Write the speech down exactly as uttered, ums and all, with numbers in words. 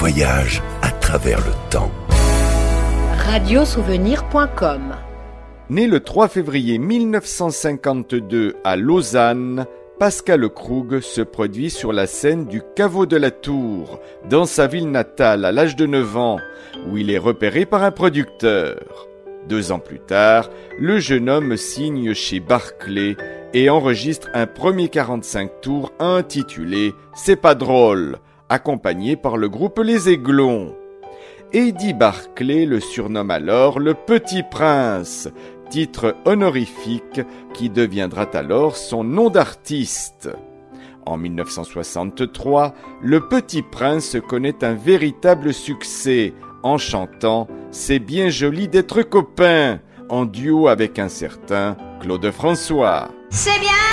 voyage à travers le temps. radiosouvenir point com. Né le trois février mille neuf cent cinquante-deux à Lausanne, Pascal Krug se produit sur la scène du Caveau de la Tour, dans sa ville natale à l'âge de neuf ans, où il est repéré par un producteur. Deux ans plus tard, le jeune homme signe chez Barclay et enregistre un premier quarante-cinq tours intitulé « C'est pas drôle », accompagné par le groupe Les Aiglons. Eddie Barclay le surnomme alors le Petit Prince, titre honorifique qui deviendra alors son nom d'artiste. En mille neuf cent soixante-trois, le Petit Prince connaît un véritable succès en chantant « C'est bien joli d'être copain » en duo avec un certain Claude François. C'est bien